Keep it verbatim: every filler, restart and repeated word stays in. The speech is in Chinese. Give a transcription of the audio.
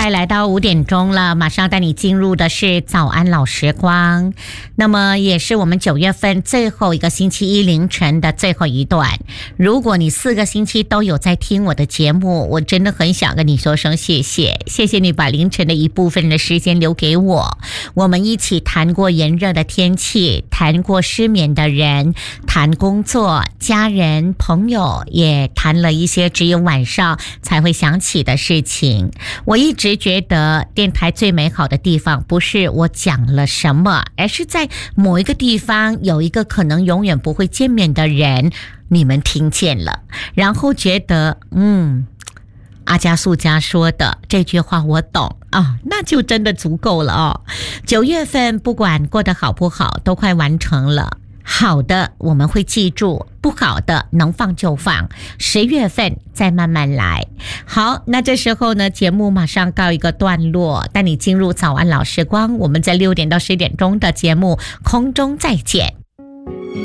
快来到五点钟了，马上带你进入的是早安老时光。那么也是我们九月份最后一个星期一凌晨的最后一段。如果你四个星期都有在听我的节目，我真的很想跟你说声谢谢，谢谢你把凌晨的一部分的时间留给我。我们一起谈过炎热的天气，谈过失眠的人，谈工作、家人、朋友，也谈了一些只有晚上才会想起的事情。我一直觉得电台最美好的地方不是我讲了什么，而是在某一个地方有一个可能永远不会见面的人，你们听见了，然后觉得嗯阿加素加说的这句话我懂啊，那就真的足够了哦。九月份不管过得好不好，都快完成了。好的我们会记住，不好的能放就放，十月份再慢慢来。好，那这时候呢，节目马上告一个段落，带你进入早安老时光，我们在六点到十点钟的节目空中再见。